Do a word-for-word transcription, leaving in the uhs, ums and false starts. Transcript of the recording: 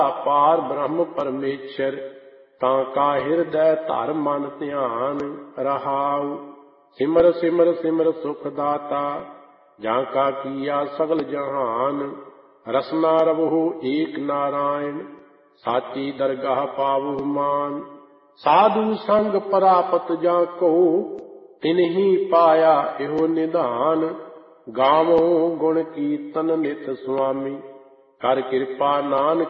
ਪਾਰ ਬ੍ਰਹਮ ਪਰਮੇਸ਼ਰ, ਤਾਂ ਕਾ ਹਿਰਦੈ ਧਰ ਮਨ ਧਿਆਨ। ਰਹਾਉ ਸਿਮਰ ਸਿਮਰ ਸਿਮਰ ਸੁਖ ਦਾਤਾ, ਜਾਂ ਕਾ ਕੀਆ ਸਗਲ ਜਹਾਨ। ਰਸਨਾ ਰਵਹੁ ਏਕ ਨਾਰਾਇਣ, ਸਾਚੀ ਦਰਗਾਹ ਪਾਵਹੁ ਮਾਨ। ਸਾਧੂ ਸੰਗ ਪ੍ਰਾਪਤ ਜਾਂ ਕੋ, ਤਿਨਹੀ ਪਾਇਆ ਇਹੋ ਨਿਧਾਨ। ਗਾਵੋ ਗੁਣ ਕੀਰਤਨ ਨਿਤ ਸੁਆਮੀ, ਕਰ ਕਿਰਪਾ ਨਾਨਕ